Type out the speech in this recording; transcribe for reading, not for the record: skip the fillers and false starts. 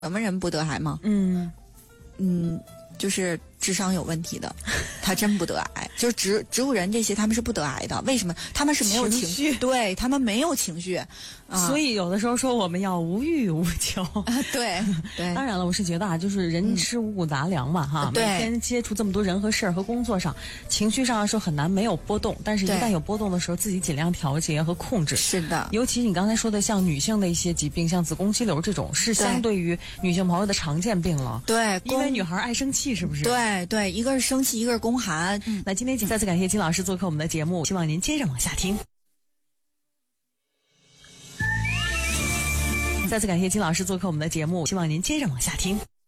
什么人不得癌吗？就是智商有问题的，他真不得癌。就是植物人这些，他们是不得癌的。为什么？他们是没有情绪，对他们没有情绪， 所以有的时候说我们要无欲无求。 对对。 当然了，我是觉得就是人吃五谷杂粮嘛，哈，每天接触这么多人和事儿和工作上，情绪上说很难没有波动，但是一旦有波动的时候，自己尽量调节和控制。 是的， 尤其你刚才说的像女性的一些疾病，像子宫肌瘤这种，是相对于女性朋友的常见病了。 对， 因为女孩爱生气，是不是？ 对对，一个是生气，一个是宫寒。 那今天再次感谢金老师做客我们的节目，希望您接着往下听。再次感谢金老师做客我们的节目，希望您接着往下听。